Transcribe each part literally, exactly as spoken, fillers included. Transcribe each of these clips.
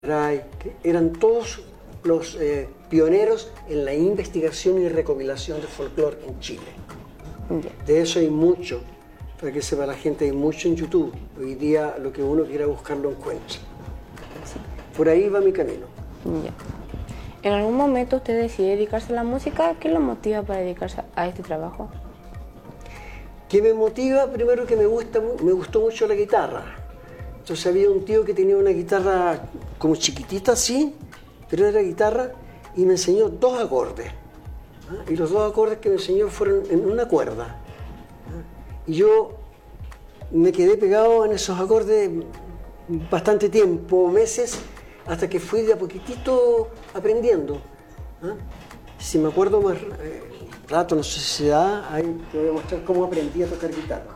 Ray, que eran todos los eh, pioneros en la investigación y recopilación de folclore en Chile. De eso hay mucho, para que sepa la gente, hay mucho en YouTube. Hoy día lo que uno quiera buscar lo encuentra. Por ahí va mi camino. Ya. ¿En algún momento usted decide dedicarse a la música? ¿Qué lo motiva para dedicarse a este trabajo? ¿Qué me motiva? Primero que me gusta, me gustó mucho la guitarra. Entonces había un tío que tenía una guitarra como chiquitita así, pero era guitarra, y me enseñó dos acordes. ¿Ah? Y los dos acordes que me enseñó fueron en una cuerda. ¿Ah? Y yo me quedé pegado en esos acordes bastante tiempo, meses, hasta que fui de a poquitito aprendiendo. ¿Ah? Si me acuerdo más eh, rato, no sé si se da, ahí te voy a mostrar cómo aprendí a tocar guitarra.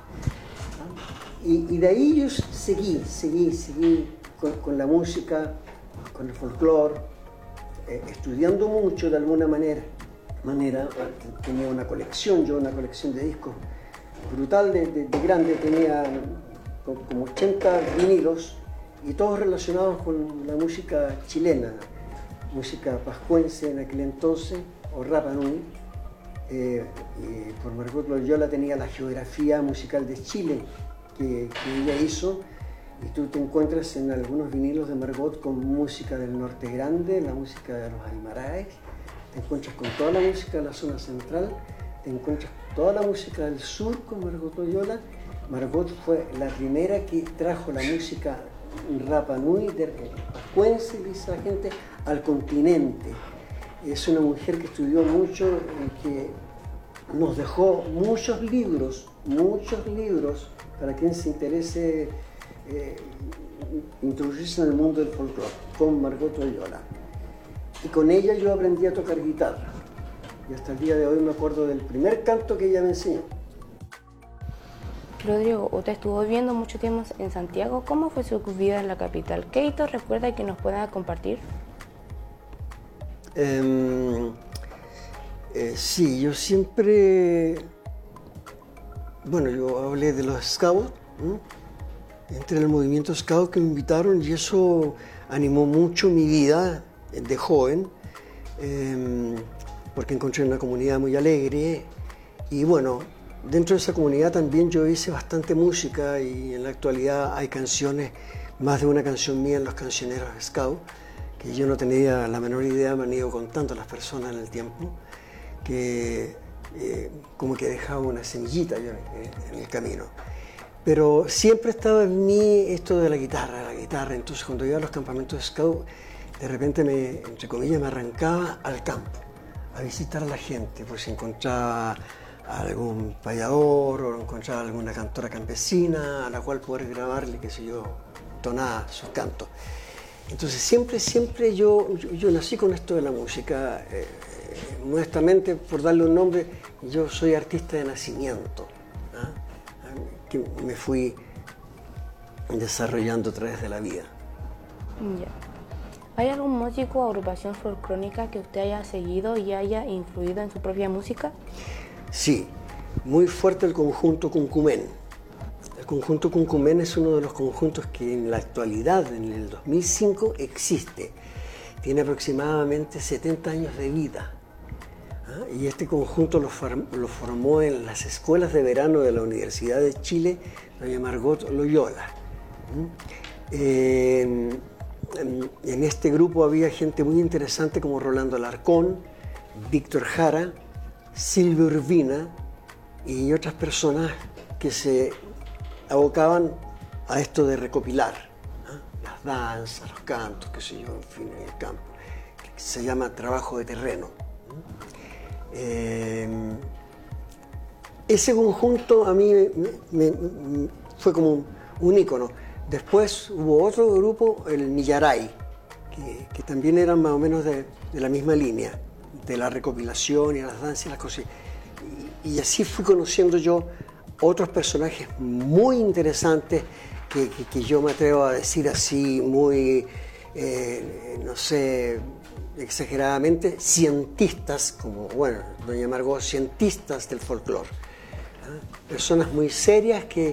Y, y de ahí yo seguí, seguí, seguí con, con la música, con el folclore, eh, estudiando mucho de alguna manera. manera. Tenía una colección, yo una colección de discos brutal, de, de, de grande, tenía como ochenta vinilos y todos relacionados con la música chilena, música pascuense en aquel entonces, o Rapa Nui. Eh, y por Margot Loyola tenía la geografía musical de Chile, Que, que ella hizo, y tú te encuentras en algunos vinilos de Margot con música del Norte Grande, la música de los Aymaraes, te encuentras con toda la música de la zona central, te encuentras con toda la música del sur con Margot Loyola. Margot fue la primera que trajo la música Rapa Nui, de pascuense, dice la gente, al continente. Es una mujer que estudió mucho y que nos dejó muchos libros, muchos libros, para quien se interese eh, introducirse en el mundo del folclore, con Margot Loyola. Y con ella yo aprendí a tocar guitarra. Y hasta el día de hoy me acuerdo del primer canto que ella me enseñó. Rodrigo, usted estuvo viviendo mucho tiempo en Santiago. ¿Cómo fue su vida en la capital? ¿Qué hitos recuerda que nos pueda compartir? Eh, eh, sí, yo siempre... Bueno, yo hablé de los scouts, ¿no? Entré en el movimiento scout que me invitaron y eso animó mucho mi vida de joven, eh, porque encontré una comunidad muy alegre y bueno, dentro de esa comunidad también yo hice bastante música y en la actualidad hay canciones, más de una canción mía en los cancioneros scout, que yo no tenía la menor idea, me han ido contando las personas en el tiempo, que Eh, como que dejaba una semillita yo en, en el camino. Pero siempre estaba en mí esto de la guitarra, la guitarra. Entonces cuando iba a los campamentos de scout, de repente me, entre comillas, me arrancaba al campo a visitar a la gente, por si encontraba algún payador o encontraba alguna cantora campesina a la cual poder grabarle, qué sé yo, tonadas, sus cantos. Entonces siempre, siempre yo, yo, yo nací con esto de la música. Eh, modestamente, por darle un nombre, yo soy artista de nacimiento, ¿ah? Que me fui desarrollando a través de la vida. Ya. ¿Hay algún músico o agrupación folclórica que usted haya seguido y haya influido en su propia música? Sí, muy fuerte el conjunto Cuncumén. El conjunto Cuncumén es uno de los conjuntos que en la actualidad, en el dos mil cinco, existe. Tiene aproximadamente setenta años de vida. ¿Ah? Y este conjunto lo, lo formó en las escuelas de verano de la Universidad de Chile, doña Margot Loyola. ¿Mm? Eh, en, en este grupo había gente muy interesante como Rolando Alarcón, Víctor Jara, Silvio Urbina y otras personas que se abocaban a esto de recopilar, ¿ah? Las danzas, los cantos, qué sé yo, en fin, en el campo. Se llama trabajo de terreno. Eh, ese conjunto a mí me, me, me, fue como un, un ícono. Después hubo otro grupo, el Millaray, que, que también eran más o menos de, de la misma línea, de la recopilación y las danzas y las cosas. Y, y así fui conociendo yo otros personajes muy interesantes que, que, que yo me atrevo a decir así, muy, eh, no sé, exageradamente, cientistas, como, bueno, doña Margot, cientistas del folclore. ¿Ah? Personas muy serias que,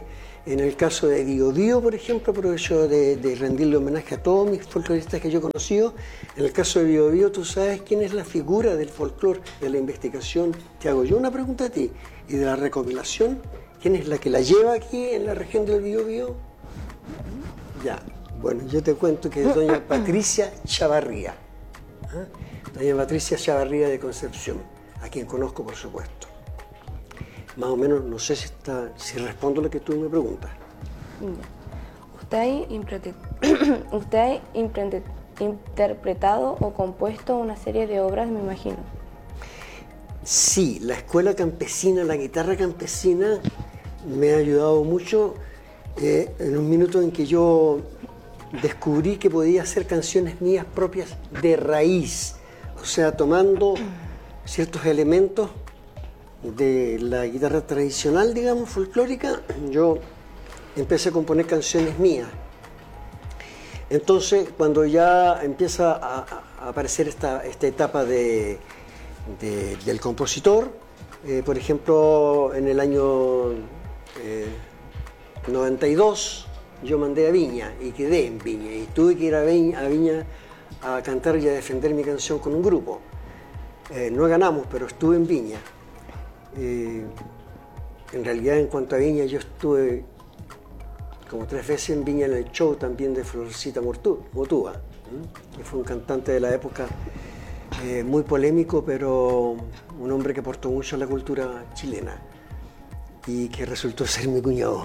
En el caso de Biobío, por ejemplo, aprovecho de, de rendirle homenaje a todos mis folcloristas que yo he conocido. En el caso de Biobío, tú sabes quién es la figura del folclore, de la investigación. Te hago yo una pregunta a ti. Y de la recopilación, ¿quién es la que la lleva aquí en la región del Biobío? Ya, bueno, yo te cuento que es doña Patricia Chavarría. ¿Ah? Doña Patricia Chavarría de Concepción, a quien conozco, por supuesto. Más o menos, no sé si, está, si respondo lo que tú me preguntas. Usted ha, imprete... Usted ha imprete... interpretado o compuesto una serie de obras, me imagino. Sí, la escuela campesina, la guitarra campesina, me ha ayudado mucho eh, en un minuto en que yo descubrí que podía hacer canciones mías propias de raíz, o sea, tomando ciertos elementos de la guitarra tradicional, digamos, folclórica, yo empecé a componer canciones mías. Entonces, cuando ya empieza a, a aparecer esta, esta etapa de, de, del compositor, eh, por ejemplo, en el año eh, noventa y dos, yo mandé a Viña y quedé en Viña, y tuve que ir a Viña a, Viña a cantar y a defender mi canción con un grupo. Eh, no ganamos, pero estuve en Viña. Eh, en realidad, en cuanto a Viña, yo estuve como tres veces en Viña en el show también de Florcita Motúa, ¿eh? que fue un cantante de la época eh, muy polémico, pero un hombre que aportó mucho a la cultura chilena y que resultó ser mi cuñado.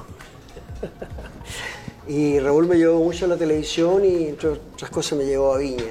Y Raúl me llevó mucho a la televisión y entre otras cosas me llevó a Viña.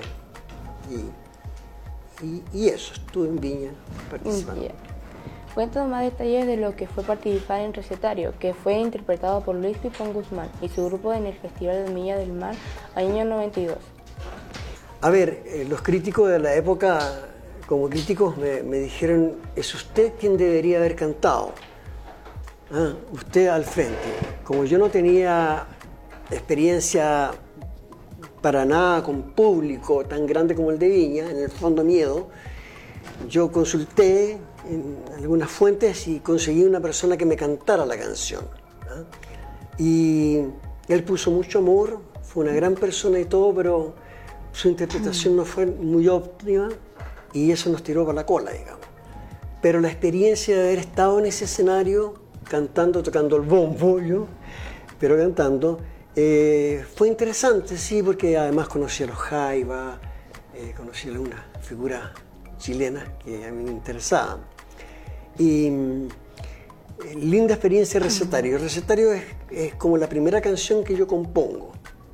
Y, y, y eso, estuve en Viña participando. Yeah. Cuéntanos más detalles de lo que fue participar en Recetario, que fue interpretado por Luis Pipón Guzmán y su grupo en el Festival de Viña del Mar, año noventa y dos. A ver, eh, los críticos de la época, como críticos, me, me dijeron, es usted quien debería haber cantado. Ah, usted al frente. Como yo no tenía experiencia para nada con público tan grande como el de Viña, en el fondo miedo, yo consulté en algunas fuentes y conseguí una persona que me cantara la canción. ¿Ah? Y él puso mucho amor, fue una gran persona y todo, pero su interpretación no fue muy óptima y eso nos tiró para la cola, digamos. Pero la experiencia de haber estado en ese escenario, cantando, tocando el bombo, yo, pero cantando, eh, fue interesante, sí, porque además conocí a los Jaiba, eh, conocí a algunas figuras chilenas que a mí me interesaban. Y eh, linda experiencia Recetario. Recetario es, es como la primera canción que yo compongo.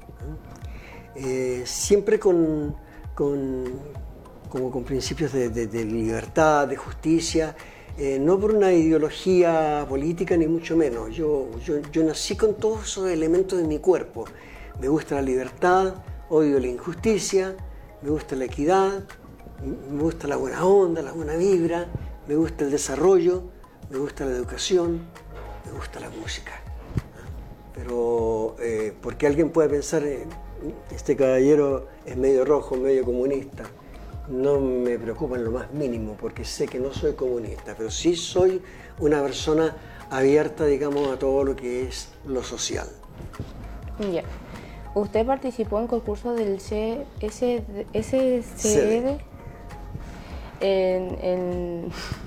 Eh, siempre con, con, como con principios de, de, de libertad, de justicia, eh, no por una ideología política ni mucho menos. Yo, yo, yo nací con todos esos elementos de mi cuerpo. Me gusta la libertad, odio la injusticia, me gusta la equidad, me gusta la buena onda, la buena vibra, me gusta el desarrollo, me gusta la educación, me gusta la música. Pero eh, porque alguien puede pensar, eh, este caballero es medio rojo, medio comunista, no me preocupa en lo más mínimo, porque sé que no soy comunista, pero sí soy una persona abierta, digamos, a todo lo que es lo social. Ya. Yeah. Usted participó en concursos del C S C D en, en,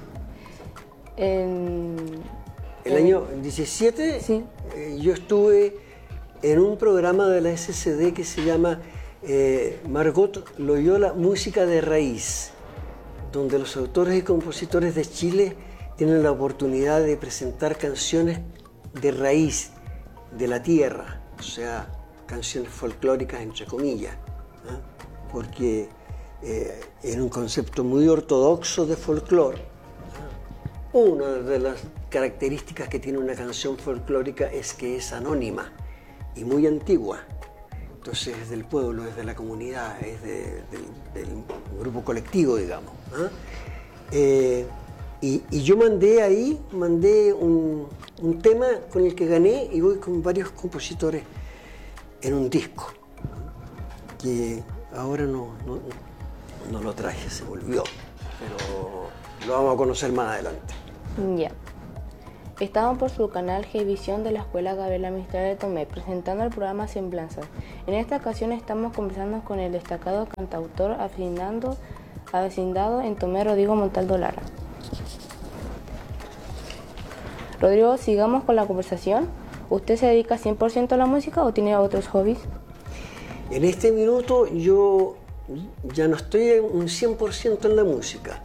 en... El año diecisiete, sí. eh, yo estuve en un programa de la S C D que se llama eh, Margot Loyola Música de Raíz, donde los autores y compositores de Chile tienen la oportunidad de presentar canciones de raíz, de la tierra, o sea, canciones folclóricas entre comillas, ¿eh? Porque eh, en un concepto muy ortodoxo de folclore, ¿eh? Una de las características que tiene una canción folclórica es que es anónima y muy antigua. Entonces es del pueblo, es de la comunidad, es de, del, del grupo colectivo, digamos. ¿eh? Eh, y, y yo mandé ahí, mandé un, un tema con el que gané y voy con varios compositores en un disco, que ahora no, no, no lo traje, se volvió, pero lo vamos a conocer más adelante. Ya. Estamos por su canal Gvisión de la Escuela Gabriela Mistral de Tomé, presentando el programa Semblanzas. En esta ocasión estamos conversando con el destacado cantautor avecindado, avecindado en Tomé, Rodrigo Montaldo Lara. Rodrigo, sigamos con la conversación. ¿Usted se dedica cien por ciento a la música o tiene otros hobbies? En este minuto yo ya no estoy un cien por ciento en la música.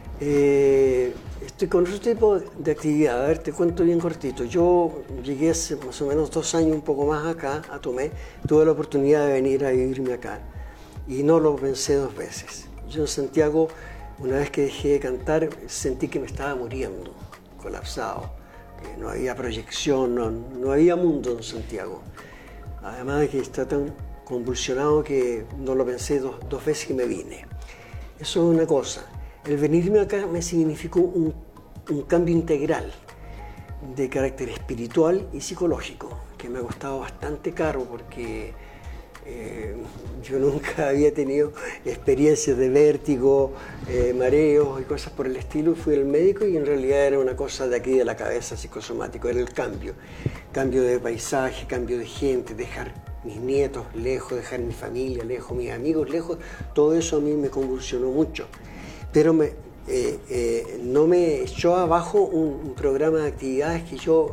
Eh, estoy con otro tipo de actividad. A ver, te cuento bien cortito. Yo llegué hace más o menos dos años, un poco más acá, a Tomé. Tuve la oportunidad de venir a vivirme acá y no lo pensé dos veces. Yo en Santiago, una vez que dejé de cantar, sentí que me estaba muriendo, colapsado. Que no había proyección, no, no había mundo en Santiago. Además de que está tan convulsionado que no lo pensé dos, dos veces y me vine. Eso es una cosa. El venirme acá me significó un, un cambio integral de carácter espiritual y psicológico, que me ha costado bastante caro porque eh, yo nunca había tenido experiencias de vértigo, eh, mareos y cosas por el estilo. Fui al médico y en realidad era una cosa de aquí de la cabeza, psicosomático, era el cambio. Cambio de paisaje, cambio de gente, dejar mis nietos lejos, dejar mi familia lejos, mis amigos lejos, todo eso a mí me convulsionó mucho. Pero me, eh, eh, no me echó abajo un, un programa de actividades que yo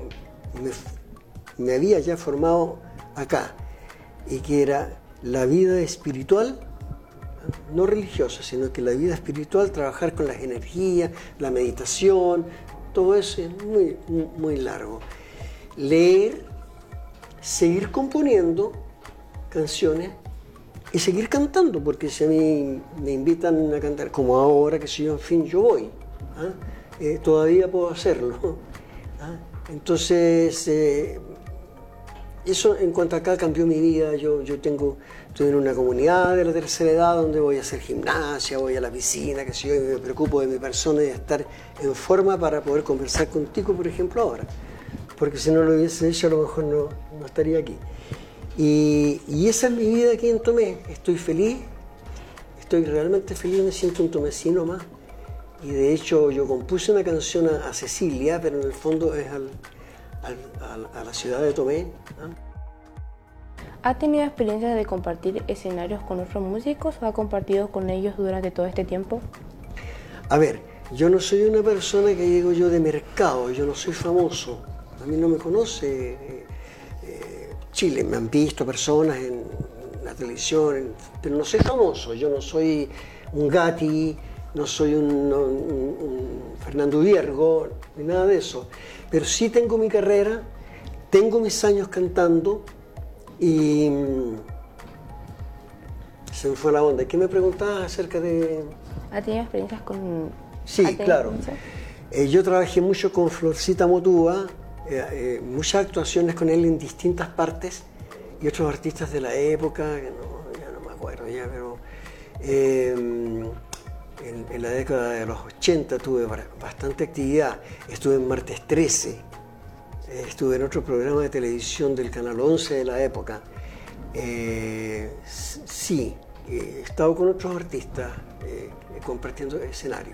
me, me había ya formado acá, y que era la vida espiritual, no religiosa, sino que la vida espiritual, trabajar con las energías, la meditación, todo eso es muy, muy, muy largo. Leer, seguir componiendo canciones y seguir cantando, porque si a mí me invitan a cantar, como ahora, que si yo, en fin, yo voy, ¿ah? eh, todavía puedo hacerlo. ¿Ah? Entonces, eh, eso en cuanto a acá cambió mi vida. Yo, yo tengo, estoy en una comunidad de la tercera edad donde voy a hacer gimnasia, voy a la piscina, que si yo me preocupo de mi persona y de estar en forma para poder conversar contigo, por ejemplo, ahora. Porque si no lo hubiese hecho, a lo mejor no, no estaría aquí. Y, y esa es mi vida aquí en Tomé. Estoy feliz, estoy realmente feliz, me siento un tomecino más. Y de hecho yo compuse una canción a, a Cecilia, pero en el fondo es al, al, al, a la ciudad de Tomé. ¿eh? ¿Ha tenido experiencia de compartir escenarios con otros músicos o ha compartido con ellos durante todo este tiempo? A ver, yo no soy una persona que digo yo de mercado, yo no soy famoso. A mí no me conoce eh, eh, Chile, me han visto personas en la televisión, en, pero no soy famoso, yo no soy un Gatti, no soy un, un, un Fernando Viergo, ni nada de eso. Pero sí tengo mi carrera, tengo mis años cantando y se me fue la onda. ¿Qué me preguntabas acerca de...? ¿Ha tenido experiencias con...? Sí, claro. Eh, yo trabajé mucho con Florcita Motúa, Eh, eh, muchas actuaciones con él en distintas partes y otros artistas de la época, que no, ya no me acuerdo ya, pero eh, en, en la década de los ochenta tuve bastante actividad. Estuve en Martes trece, eh, estuve en otro programa de televisión del Canal once de la época. Eh, sí, he estado con otros artistas eh, compartiendo escenario.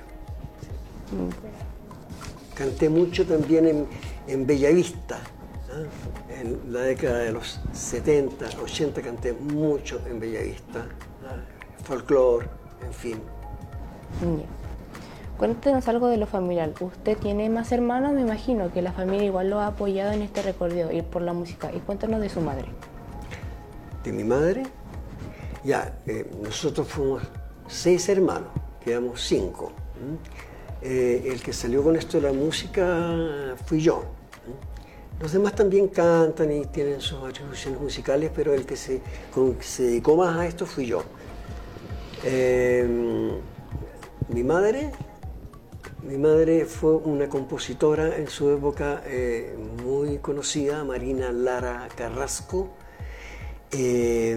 Canté mucho también en, en Bellavista, ¿eh? En la década de los setenta, ochenta canté mucho en Bellavista, ¿eh? Folclore, en fin. Yeah. Cuéntenos algo de lo familiar. Usted tiene más hermanos, me imagino que la familia igual lo ha apoyado en este recorrido y por la música. Y cuéntanos de su madre. ¿De mi madre? Ya, eh, nosotros fuimos seis hermanos, quedamos cinco. ¿eh? Eh, el que salió con esto de la música fui yo. Los demás también cantan y tienen sus atribuciones musicales, pero el que se, con, se dedicó más a esto fui yo. Eh, mi madre, mi madre fue una compositora en su época eh, muy conocida, Marina Lara Carrasco. Eh,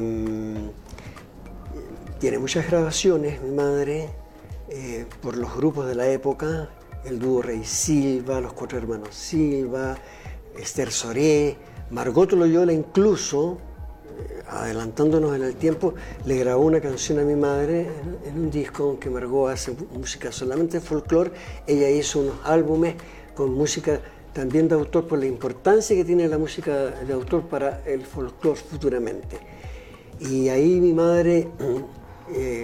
tiene muchas grabaciones, mi madre. Eh, por los grupos de la época, el dúo Rey Silva, los cuatro hermanos Silva, Esther Soré, Margot Loyola incluso, eh, adelantándonos en el tiempo, le grabó una canción a mi madre en, en un disco, aunque Margot hace música solamente folclore. Ella hizo unos álbumes con música también de autor por la importancia que tiene la música de autor para el folclore futuramente. Y ahí mi madre, eh,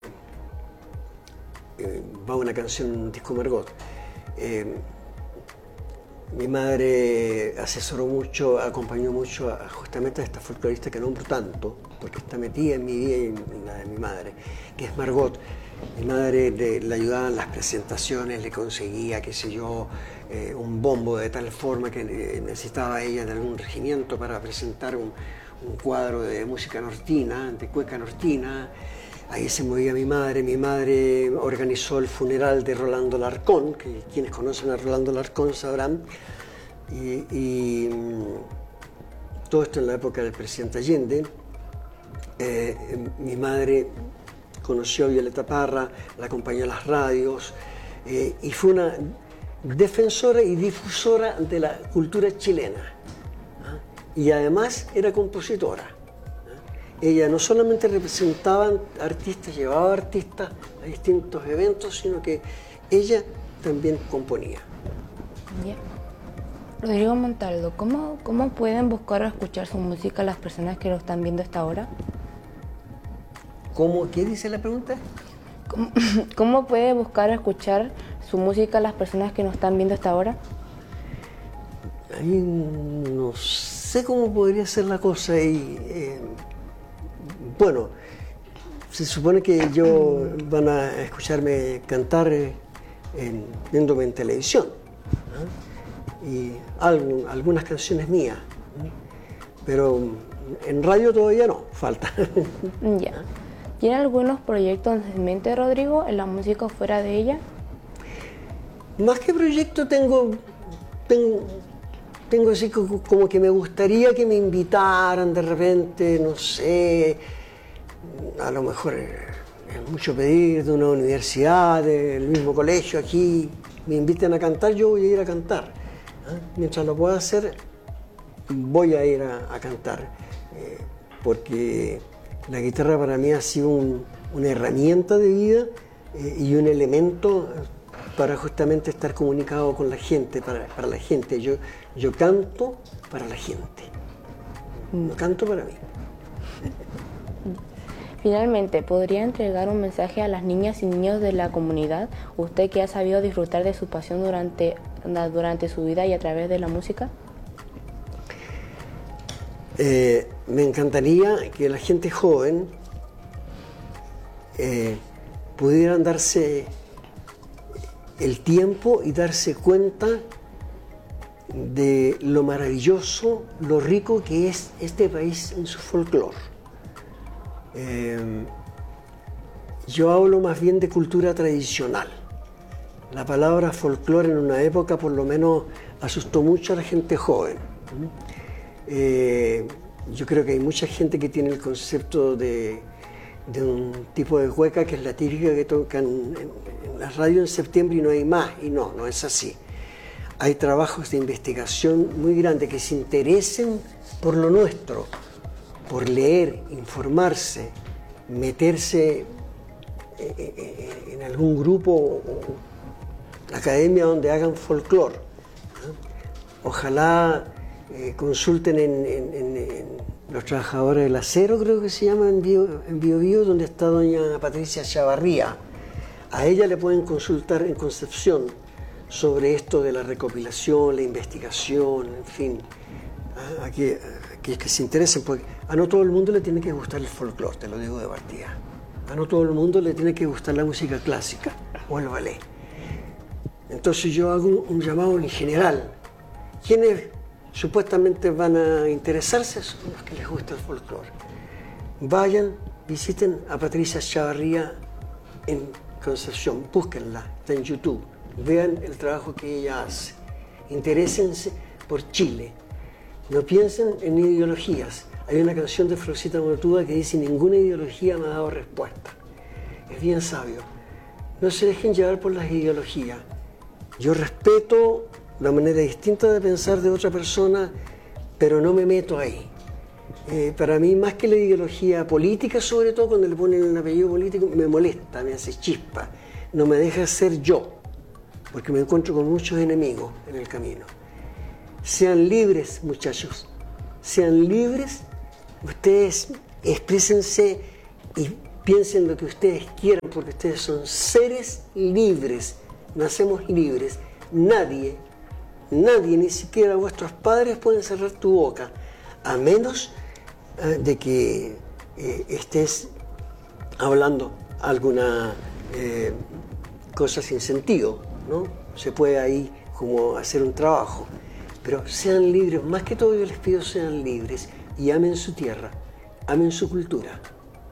eh, va una canción en un disco Margot, eh, mi madre asesoró mucho, acompañó mucho a, justamente a esta folclorista que nombro tanto, porque está metida en mi vida y en la de mi madre, que es Margot. Mi madre le, le ayudaba en las presentaciones, le conseguía, qué sé yo, eh, un bombo de tal forma que eh, necesitaba ella de algún regimiento para presentar un, un cuadro de música nortina, de cueca nortina. Ahí se movía mi madre. Mi madre organizó el funeral de Rolando Larcón, que quienes conocen a Rolando Larcón sabrán. Y, y todo esto en la época del presidente Allende. Eh, mi madre conoció a Violeta Parra, la acompañó a las radios, eh, y fue una defensora y difusora de la cultura chilena. ¿eh? Y además era compositora. Ella no solamente representaba artistas, llevaba artistas a distintos eventos, sino que ella también componía. Yeah. Rodrigo Montaldo, ¿cómo, ¿cómo pueden buscar o escuchar su música las personas que lo están viendo hasta ahora? ¿Cómo? ¿Qué dice la pregunta? ¿Cómo, ¿Cómo puede buscar o escuchar su música las personas que nos están viendo hasta ahora? Ahí no sé cómo podría ser la cosa y... Eh, Bueno, se supone que yo van a escucharme cantar en, viéndome en televisión, ¿eh? Y algún, algunas canciones mías, ¿eh? Pero en radio todavía no, falta. Ya. ¿Tiene algunos proyectos en mente, Rodrigo, en la música fuera de ella? Más que proyecto tengo, tengo, tengo así como, como que me gustaría que me invitaran de repente, no sé, a lo mejor es mucho pedir, de una universidad, del mismo colegio aquí, me inviten a cantar, yo voy a ir a cantar. ¿eh? Mientras lo pueda hacer, voy a ir a, a cantar, eh, porque la guitarra para mí ha sido un, una herramienta de vida eh, y un elemento para justamente estar comunicado con la gente, para, para la gente. Yo, yo canto para la gente, no canto para mí. Finalmente, ¿podría entregar un mensaje a las niñas y niños de la comunidad? Usted que ha sabido disfrutar de su pasión durante, durante su vida y a través de la música. Eh, me encantaría que la gente joven eh, pudieran darse el tiempo y darse cuenta de lo maravilloso, lo rico que es este país en su folclore. Eh, yo hablo más bien de cultura tradicional. La palabra folclore en una época por lo menos asustó mucho a la gente joven. Eh, yo creo que hay mucha gente que tiene el concepto de, de un tipo de cueca que es la típica que tocan en, en la radio en septiembre y no hay más, y no, no es así. Hay trabajos de investigación muy grandes que se interesen por lo nuestro, por leer, informarse, meterse en algún grupo o academia donde hagan folclore. Ojalá eh, consulten en, en, en, en los trabajadores del acero, creo que se llama, en Bio, en Bio Bio, donde está doña Patricia Chavarría. A ella le pueden consultar en Concepción sobre esto de la recopilación, la investigación, en fin, a que, que, que se interesen, porque a no todo el mundo le tiene que gustar el folclore, te lo digo de partida. A no todo el mundo le tiene que gustar la música clásica o el ballet. Entonces yo hago un, un llamado en general. ¿Quiénes supuestamente van a interesarse? Son los que les gusta el folclore. Vayan, visiten a Patricia Chavarría en Concepción, búsquenla, está en YouTube, vean el trabajo que ella hace, interésense por Chile, no piensen en ideologías. Hay una canción de Florcita Motúa que dice: ninguna ideología me ha dado respuesta. Es bien sabio. No se dejen llevar por las ideologías. Yo respeto la manera distinta de pensar de otra persona, pero no me meto ahí. Eh, para mí, más que la ideología política, sobre todo cuando le ponen un apellido político, me molesta, me hace chispa, no me deja ser yo, porque me encuentro con muchos enemigos en el camino. Sean libres, muchachos. Sean libres. Ustedes exprésense y piensen lo que ustedes quieran, porque ustedes son seres libres. Nacemos libres. Nadie, nadie, ni siquiera vuestros padres pueden cerrar tu boca, a menos eh, de que eh, estés hablando alguna eh, cosa sin sentido, ¿no? Se puede ahí como hacer un trabajo. Pero sean libres, más que todo yo les pido sean libres y amen su tierra, amen su cultura.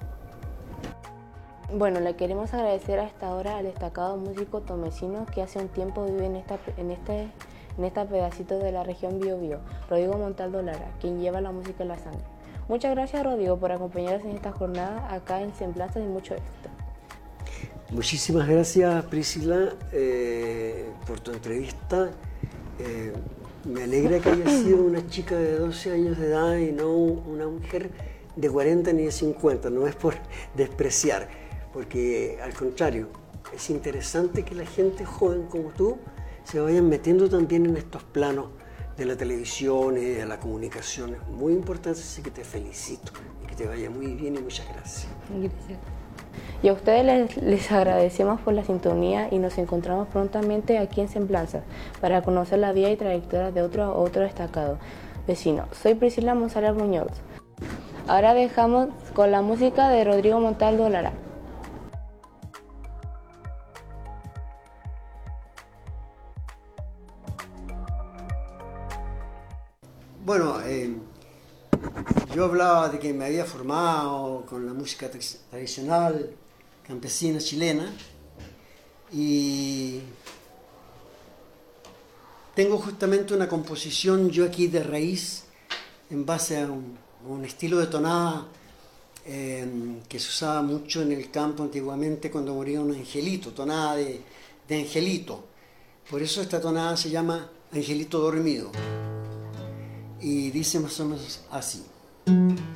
Bueno, le queremos agradecer a esta hora al destacado músico tomecino que hace un tiempo vive en esta, en este, en esta pedacito de la región Biobío, Rodrigo Montaldo Lara, quien lleva la música en la sangre. Muchas gracias, Rodrigo, por acompañarnos en esta jornada acá en Semblanzas y mucho éxito. Muchísimas gracias, Priscila, eh, por tu entrevista. Eh, me alegra que haya sido una chica de doce años de edad y no una mujer de cuarenta ni de cincuenta. No es por despreciar, porque al contrario, es interesante que la gente joven como tú se vayan metiendo también en estos planos de la televisión y de la comunicación. Es muy importante, así que te felicito y que te vaya muy bien y muchas gracias. Gracias. Y a ustedes les, les agradecemos por la sintonía y nos encontramos prontamente aquí en Semblanzas para conocer la vida y trayectoria de otro otro destacado vecino. Soy Priscila Monsalve Muñoz. Ahora dejamos con la música de Rodrigo Montaldo Lara. Bueno, eh, yo hablaba de que me había formado con la música tradicional campesina chilena y tengo justamente una composición yo aquí de raíz en base a un, un estilo de tonada eh, que se usaba mucho en el campo antiguamente cuando moría un angelito, tonada de, de angelito. Por eso esta tonada se llama Angelito Dormido y dice más o menos así.